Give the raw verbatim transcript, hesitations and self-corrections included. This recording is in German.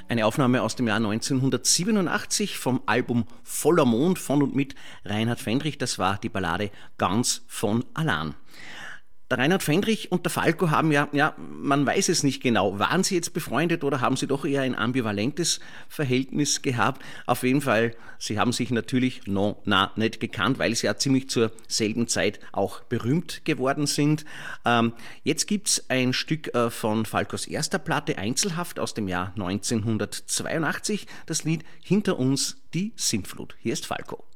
Eine Aufnahme aus dem Jahr neunzehnhundertsiebenundachtzig vom Album Voller Mond von und mit Reinhard Fendrich. Das war die Ballade Ganz von Alan. Der Reinhard Fendrich und der Falco haben ja, ja, man weiß es nicht genau, waren sie jetzt befreundet oder haben sie doch eher ein ambivalentes Verhältnis gehabt? Auf jeden Fall, sie haben sich natürlich no, na, nicht gekannt, weil sie ja ziemlich zur selben Zeit auch berühmt geworden sind. Ähm, jetzt gibt's ein Stück äh, von Falcos erster Platte, Einzelhaft, aus dem Jahr neunzehnhundertzweiundachtzig, das Lied Hinter uns die Sintflut. Hier ist Falco.